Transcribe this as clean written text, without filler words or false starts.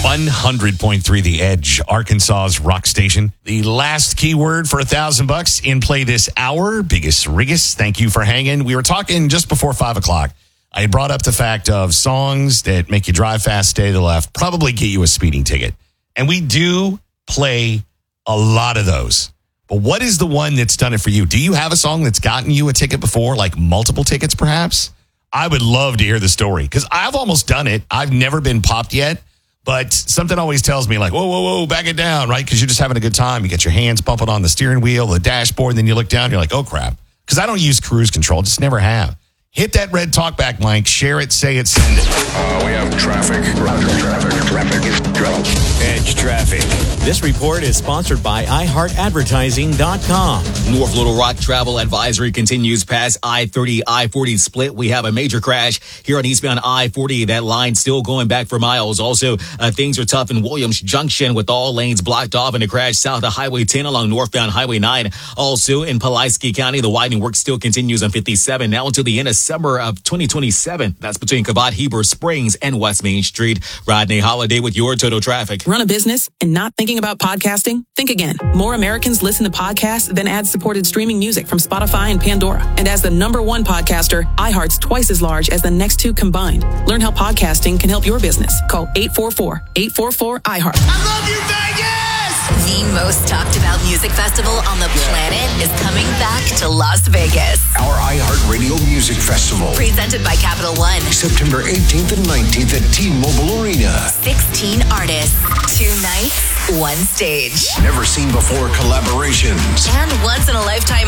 100.3 The Edge, Arkansas's rock station. The last keyword for $1,000 in play this hour. Biggest Riggis, thank you for hanging. We were talking just before 5 o'clock. I brought up the fact of songs that make you drive fast, stay to the left, probably get you a speeding ticket. And we do play a lot of those. But what is the one that's done it for you? Do you have a song that's gotten you a ticket before, like multiple tickets perhaps? I would love to hear the story because I've almost done it. I've never been popped yet, but something always tells me like, whoa, back it down, right? Because you're just having a good time. You get your hands bumping on the steering wheel, the dashboard, and then you look down and you're like, oh, crap. Because I don't use cruise control, just never have. Hit that red talkback, Mike. Share it, say it, send it. We have traffic. Traffic is trouble. Edge traffic. This report is sponsored by iHeartAdvertising.com. North Little Rock travel advisory continues past I-30, I-40 split. We have a major crash here on eastbound I-40. That line still going back for miles. Also, things are tough in Williams Junction with all lanes blocked off in a crash south of Highway 10 along northbound Highway 9. Also in Pulaski County, the widening work still continues on 57 now until the end of summer of 2027. That's between Cabot, Heber Springs, and West Main Street. Rodney Holiday with your Total Traffic. Run a business and not thinking about podcasting? Think again. More Americans listen to podcasts than ad-supported streaming music from Spotify and Pandora. And as the #1 podcaster, iHeart's twice as large as the next two combined. Learn how podcasting can help your business. Call 844-844-iHeart. I love you, Vegas! The most talked about music festival on the planet is coming back to Las Vegas. Our iHeartRadio Music Festival. Presented by Capital One. September 18th and 19th at T-Mobile Arena. 16 artists, 2 nights, 1 stage. Never seen before collaborations. And once-in-a-lifetime